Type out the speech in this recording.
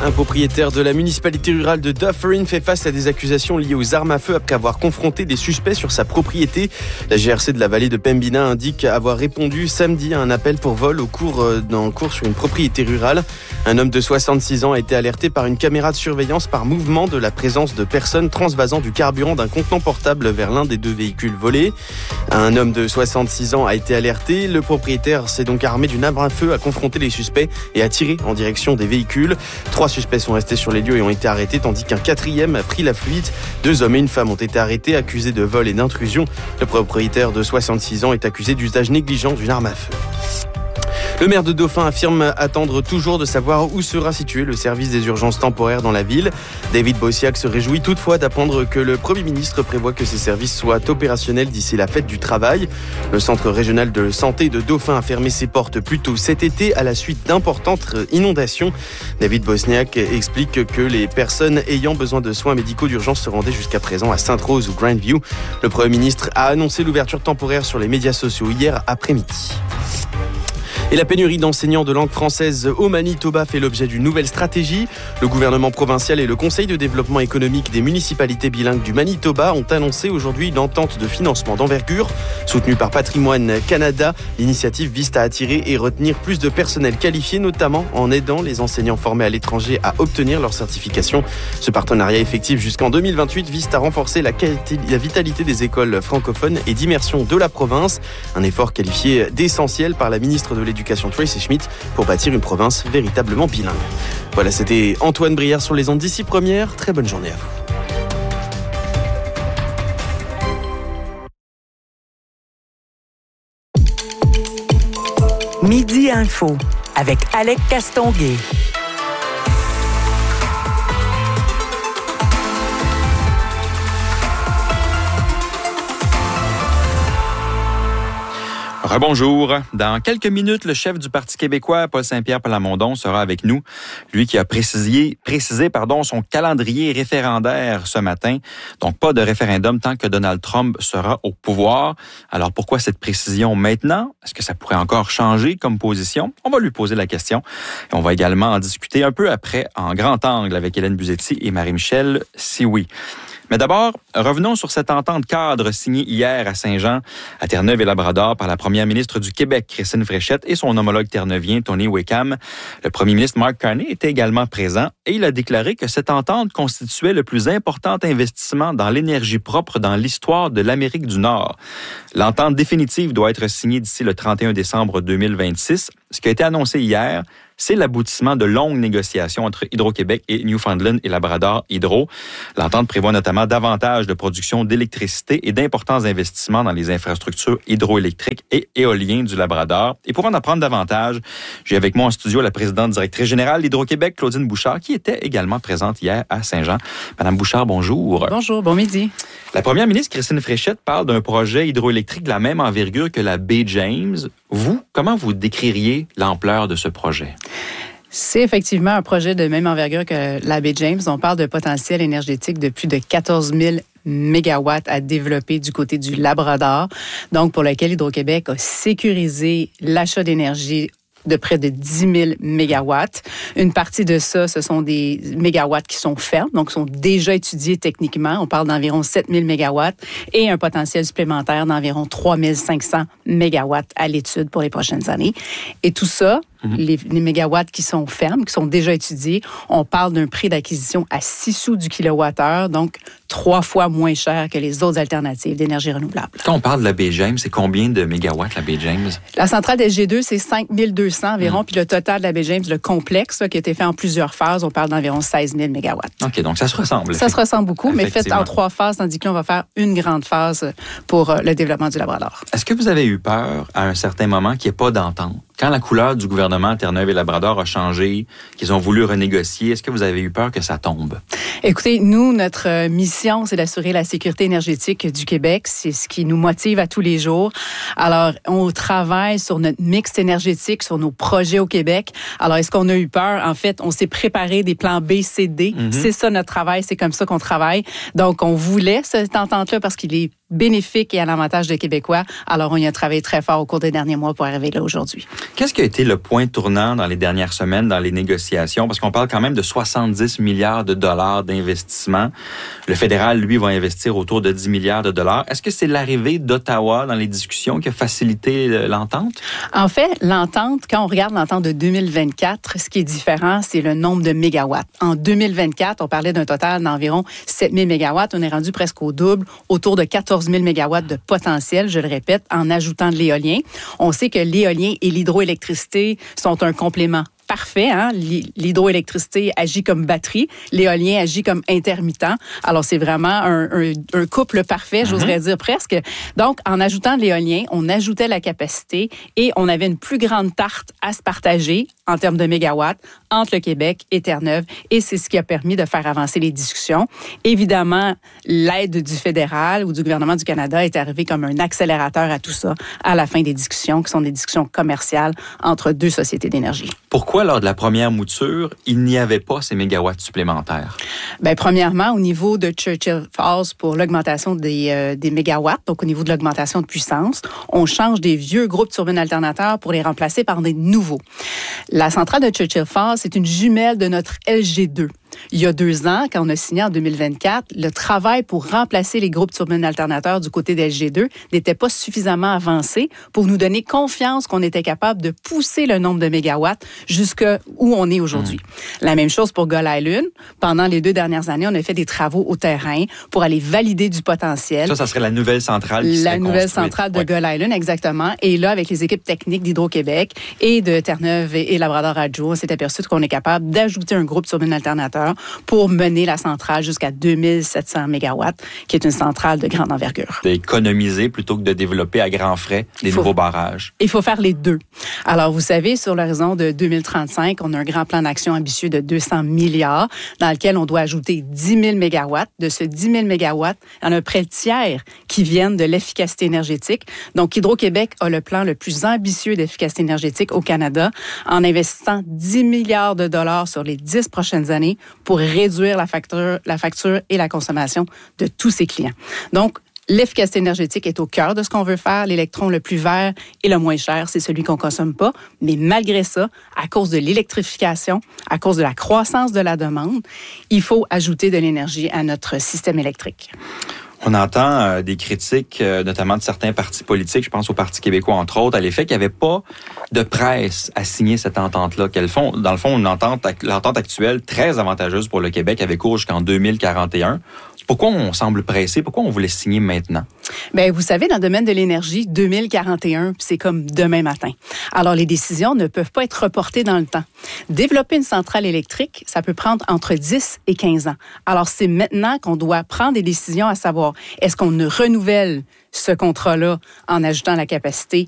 Un propriétaire de la municipalité rurale de Dufferin fait face à des accusations liées aux armes à feu après avoir confronté des suspects sur sa propriété. La GRC de la vallée de Pembina indique avoir répondu samedi à un appel pour vol en cours sur une propriété rurale. Un homme de 66 ans a été alerté par une caméra de surveillance par mouvement de la présence de personnes transvasant du carburant d'un contenant portable vers l'un des deux véhicules volés. Un homme de 66 ans a été alerté. Le propriétaire s'est donc armé d'une arme à feu, a confronté les suspects et a tiré en direction des véhicules. 3 suspects sont restés sur les lieux et ont été arrêtés, tandis qu'un 4e a pris la fuite. 2 hommes et une femme ont été arrêtés, accusés de vol et d'intrusion. Le propriétaire de 66 ans est accusé d'usage négligent d'une arme à feu. Le maire de Dauphin affirme attendre toujours de savoir où sera situé le service des urgences temporaires dans la ville. David Bossiac se réjouit toutefois d'apprendre que le Premier ministre prévoit que ces services soient opérationnels d'ici la fête du travail. Le centre régional de santé de Dauphin a fermé ses portes plus tôt cet été à la suite d'importantes inondations. David Bossiac explique que les personnes ayant besoin de soins médicaux d'urgence se rendaient jusqu'à présent à Sainte-Rose ou Grandview. Le Premier ministre a annoncé l'ouverture temporaire sur les médias sociaux hier après-midi. Et la pénurie d'enseignants de langue française au Manitoba fait l'objet d'une nouvelle stratégie. Le gouvernement provincial et le Conseil de développement économique des municipalités bilingues du Manitoba ont annoncé aujourd'hui une entente de financement d'envergure. Soutenue par Patrimoine Canada, l'initiative vise à attirer et retenir plus de personnel qualifié, notamment en aidant les enseignants formés à l'étranger à obtenir leur certification. Ce partenariat effectif jusqu'en 2028 vise à renforcer la vitalité des écoles francophones et d'immersion de la province. Un effort qualifié d'essentiel par la ministre de l'Éducation Tracy Schmidt pour bâtir une province véritablement bilingue. Voilà, c'était Antoine Brière sur les ondes d'ici première. Très bonne journée à vous. Midi Info avec Alec Castonguay. Rebonjour. Dans quelques minutes, le chef du Parti québécois, Paul Saint-Pierre Plamondon, sera avec nous. Lui qui a précisé son calendrier référendaire ce matin. Donc, pas de référendum tant que Donald Trump sera au pouvoir. Alors, pourquoi cette précision maintenant? Est-ce que ça pourrait encore changer comme position? On va lui poser la question. Et on va également en discuter un peu après en grand angle avec Hélène Buzetti et Marie-Michel Sioui. Mais d'abord, revenons sur cette entente cadre signée hier à Saint-Jean, à Terre-Neuve et Labrador par la première ministre du Québec, Christine Fréchette, et son homologue terreneuvien, Tony Wickham. Le premier ministre Mark Carney était également présent et il a déclaré que cette entente constituait le plus important investissement dans l'énergie propre dans l'histoire de l'Amérique du Nord. L'entente définitive doit être signée d'ici le 31 décembre 2026. Ce qui a été annoncé hier, c'est l'aboutissement de longues négociations entre Hydro-Québec et Newfoundland et Labrador Hydro. L'entente prévoit notamment davantage de production d'électricité et d'importants investissements dans les infrastructures hydroélectriques et éoliennes du Labrador. Et pour en apprendre davantage, j'ai avec moi en studio la présidente directrice générale d'Hydro-Québec, Claudine Bouchard, qui était également présente hier à Saint-Jean. Madame Bouchard, bonjour. Bonjour, bon midi. La première ministre, Christine Fréchette, parle d'un projet hydroélectrique de la même envergure que la baie James. Vous, comment vous décririez l'ampleur de ce projet? C'est effectivement un projet de même envergure que la baie James. On parle de potentiel énergétique de plus de 14 000 mégawatts à développer du côté du Labrador, donc pour lequel Hydro-Québec a sécurisé l'achat d'énergie de près de 10 000 mégawatts. Une partie de ça, ce sont des mégawatts qui sont fermes, donc sont déjà étudiés techniquement. On parle d'environ 7 000 mégawatts et un potentiel supplémentaire d'environ 3 500 mégawatts à l'étude pour les prochaines années. Et tout ça, les mégawatts qui sont fermes, qui sont déjà étudiés, on parle d'un prix d'acquisition à 6 sous du kilowattheure, donc 3 fois moins cher que les autres alternatives d'énergie renouvelable. Quand on parle de la baie James, c'est combien de mégawatts la baie James? La centrale SG2, c'est 5 200 environ, puis le total de la baie James, le complexe, là, qui a été fait en plusieurs phases, on parle d'environ 16 000 mégawatts. OK, donc ça se ressemble. Ça se ressemble beaucoup, mais fait en 3 phases, tandis que là, on va faire une grande phase pour le développement du Labrador. Est-ce que vous avez eu peur, à un certain moment, qu'il n'y ait pas d'entente? Quand la couleur du gouvernement Terre-Neuve et Labrador a changé, qu'ils ont voulu renégocier, est-ce que vous avez eu peur que ça tombe? Écoutez, nous, notre mission, c'est d'assurer la sécurité énergétique du Québec. C'est ce qui nous motive à tous les jours. Alors, on travaille sur notre mix énergétique, sur nos projets au Québec. Alors, est-ce qu'on a eu peur? En fait, on s'est préparé des plans B, C, D. C'est ça notre travail, c'est comme ça qu'on travaille. Donc, on voulait cette entente-là parce qu'il est bénéfique et à l'avantage des Québécois. Alors, on y a travaillé très fort au cours des derniers mois pour arriver là aujourd'hui. Qu'est-ce qui a été le point tournant dans les dernières semaines dans les négociations? Parce qu'on parle quand même de 70 milliards de dollars d'investissement. Le fédéral, lui, va investir autour de 10 milliards de dollars. Est-ce que c'est l'arrivée d'Ottawa dans les discussions qui a facilité l'entente? En fait, l'entente, quand on regarde l'entente de 2024, ce qui est différent, c'est le nombre de mégawatts. En 2024, on parlait d'un total d'environ 7 000 mégawatts. On est rendu presque au double, autour de 14 000 mégawatts de potentiel, je le répète, en ajoutant de l'éolien. On sait que l'éolien et l'hydroélectricité sont un complément parfait. Hein? L'hydroélectricité agit comme batterie, l'éolien agit comme intermittent. Alors, c'est vraiment un couple parfait, j'oserais dire presque. Donc, en ajoutant de l'éolien, on ajoutait la capacité et on avait une plus grande tarte à se partager en termes de mégawatts entre le Québec et Terre-Neuve. Et c'est ce qui a permis de faire avancer les discussions. Évidemment, l'aide du fédéral ou du gouvernement du Canada est arrivée comme un accélérateur à tout ça à la fin des discussions, qui sont des discussions commerciales entre deux sociétés d'énergie. Pourquoi, lors de la première mouture, il n'y avait pas ces mégawatts supplémentaires? Bien, premièrement, au niveau de Churchill Falls, pour l'augmentation des mégawatts, donc au niveau de l'augmentation de puissance, on change des vieux groupes de turbines alternateurs pour les remplacer par des nouveaux. La centrale de Churchill Falls, c'est une jumelle de notre LG2. Il y a 2 ans, quand on a signé en 2024, le travail pour remplacer les groupes de turbines alternateurs du côté de LG2 n'était pas suffisamment avancé pour nous donner confiance qu'on était capable de pousser le nombre de mégawatts jusqu'à où on est aujourd'hui. La même chose pour Gull Island. Pendant les 2 dernières années, on a fait des travaux au terrain pour aller valider du potentiel. Ça serait la nouvelle centrale qui serait construite. La nouvelle centrale de Gull Island, exactement. Et là, avec les équipes techniques d'Hydro-Québec et de Terre-Neuve et Labrador-Radio, on s'est aperçu qu'on est capable d'ajouter un groupe de turbines alternateurs pour mener la centrale jusqu'à 2700 mégawatts, qui est une centrale de grande envergure. D'économiser plutôt que de développer à grands frais des nouveaux barrages. Il faut faire les deux. Alors, vous savez, sur l'horizon de 2035, on a un grand plan d'action ambitieux de 200 milliards dans lequel on doit ajouter 10 000 mégawatts. De ce 10 000 mégawatts, il y en a près le tiers qui viennent de l'efficacité énergétique. Donc, Hydro-Québec a le plan le plus ambitieux d'efficacité énergétique au Canada en investissant 10 milliards de dollars sur les 10 prochaines années pour réduire la facture et la consommation de tous ses clients. Donc, l'efficacité énergétique est au cœur de ce qu'on veut faire. L'électron le plus vert et le moins cher, c'est celui qu'on ne consomme pas. Mais malgré ça, à cause de l'électrification, à cause de la croissance de la demande, il faut ajouter de l'énergie à notre système électrique. On entend des critiques, notamment de certains partis politiques, je pense au Parti québécois, entre autres, à l'effet qu'il n'y avait pas de presse à signer cette entente-là. Dans le fond, l'entente actuelle, très avantageuse pour le Québec, avait cours jusqu'en 2041. Pourquoi on semble pressé? Pourquoi on voulait signer maintenant? Bien, vous savez, dans le domaine de l'énergie, 2041, c'est comme demain matin. Alors, les décisions ne peuvent pas être reportées dans le temps. Développer une centrale électrique, ça peut prendre entre 10 et 15 ans. Alors, c'est maintenant qu'on doit prendre des décisions à savoir, est-ce qu'on renouvelle ce contrat-là en ajoutant la capacité